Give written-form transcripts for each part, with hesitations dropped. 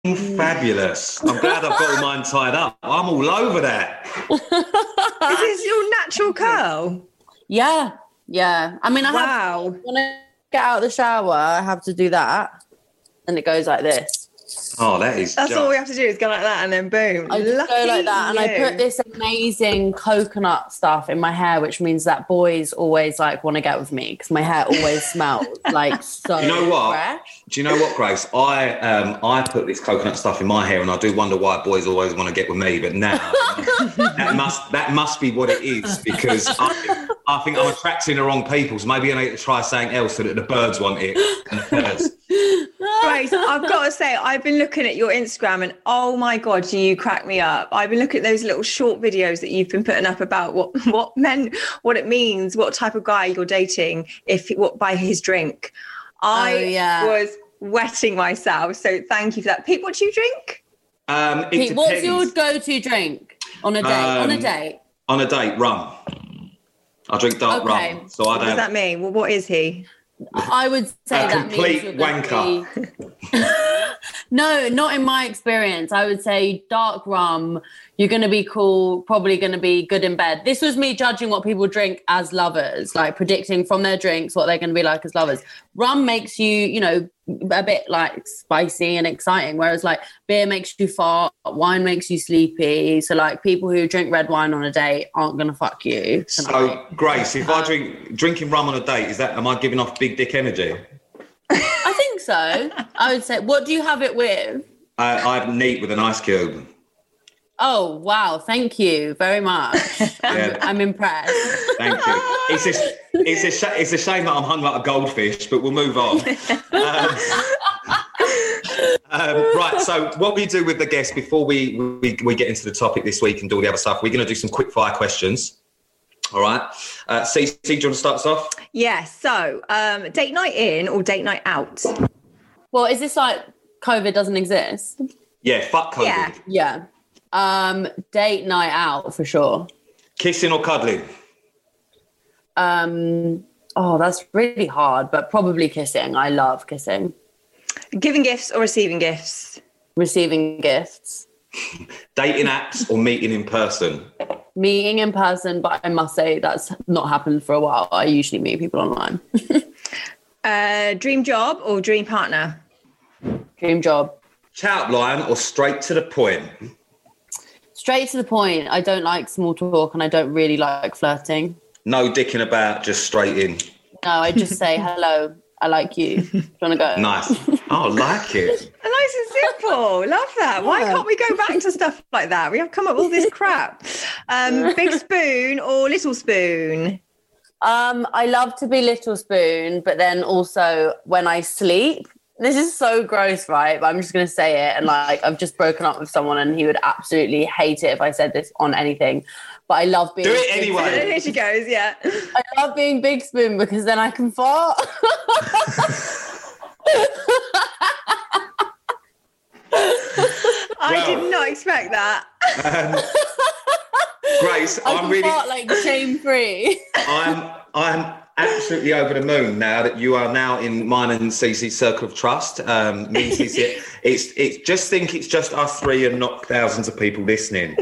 Fabulous. I'm glad I've got all mine tied up. I'm all over that. Is this your natural curl? Yeah. I mean, when I get out of the shower, I have to do that. And it goes like this. Oh, that's all we have to do is go like that and then boom. I just go like that and I put this amazing coconut stuff in my hair, which means that boys always like want to get with me because my hair always smells like so you know what? fresh. Do you know what, Grace? I put this coconut stuff in my hair and I do wonder why boys always want to get with me, but now that must be what it is because I think I'm attracting the wrong people, so maybe I need to try something else so that the birds want it and the birds. Grace, I've got to say, I've been looking at your Instagram and oh my God, do you crack me up. I've been looking at those little short videos that you've been putting up about what it means, what type of guy you're dating, by his drink. I was wetting myself. So thank you for that. Pete, what do you drink? Pete, what's your go-to drink on a date? On a date, rum. I drink dark rum. So what does that mean? Well, what is he? I would say that complete means wanker. No, not in my experience. I would say dark rum, you're going to be cool, probably going to be good in bed. This was me judging what people drink as lovers, like predicting from their drinks what they're going to be like as lovers. Rum makes you, a bit like spicy and exciting, whereas like beer makes you fart, wine makes you sleepy. So like people who drink red wine on a date aren't going to fuck you tonight. So Grace, if I drinking rum on a date, am I giving off big dick energy? I think so. I would say, what do you have it with? I have neat with an ice cube. Oh, wow. Thank you very much. I'm impressed. Thank you. It's a shame that I'm hung like a goldfish, but we'll move on. Right, so what we do with the guests before we get into the topic this week and do all the other stuff, we're going to do some quick fire questions. All right. Cece, do you want to start us off? Yes. So date night in or date night out? Well, is this like COVID doesn't exist? Yeah, fuck COVID. Yeah. Date night out for sure. Kissing or cuddling? That's really hard, but probably kissing. I love kissing. Giving gifts or receiving gifts? Receiving gifts. Dating apps or meeting in person? Meeting in person, but I must say that's not happened for a while. I usually meet people online. Dream job or dream partner? Dream job. Chat line or straight to the point? Straight to the point. I don't like small talk and I don't really like flirting. No dicking about, just straight in. No, I just say, hello, I like you. Do you want to go? Nice. Oh, I like it. Nice and simple. Love that. Yeah. Why can't we go back to stuff like that? We have come up with all this crap. Big spoon or little spoon? I love to be little spoon, but then also when I sleep, this is so gross, right? But I'm just going to say it. And like, I've just broken up with someone and he would absolutely hate it if I said this on anything. But I love being... Do it anyway. Here she goes, yeah. I love being big spoon because then I can fart. I did not expect that. Grace, I'm really... fart like shame-free. I'm absolutely over the moon now that you are now in mine and Cece's circle of trust. Me and Cece, it's just us three and not thousands of people listening.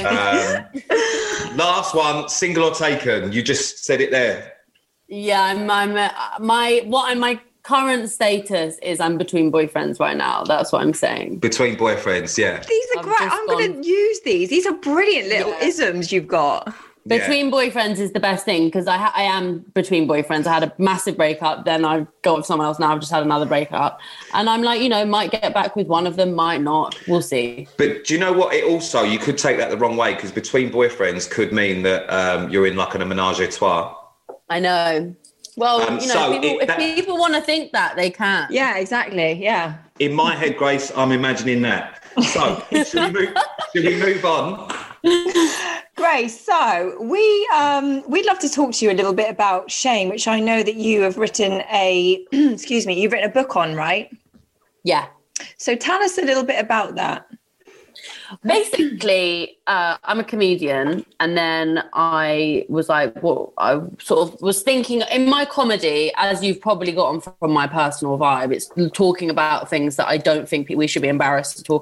Last one, single or taken? You just said it there. Yeah, my current status is I'm between boyfriends right now. That's what I'm saying. Between boyfriends, yeah. These are great. I'm going to use these. These are brilliant little isms you've got. Between boyfriends is the best thing because I am between boyfriends. I had a massive breakup, then I got with someone else. Now I've just had another breakup, and I'm like, might get back with one of them, might not. We'll see. But do you know what? You could take that the wrong way because between boyfriends could mean that you're in like a menage a trois. I know. Well, if people want to think that, they can. Yeah, exactly. Yeah. In my head, Grace, I'm imagining that. So should we move on? Grace, so we'd love to talk to you a little bit about shame, which I know that you have written you've written a book on, right? Yeah. So tell us a little bit about that. Basically, I'm a comedian, and then I was like, well, I sort of was thinking in my comedy, as you've probably gotten from my personal vibe, it's talking about things that I don't think we should be embarrassed to talk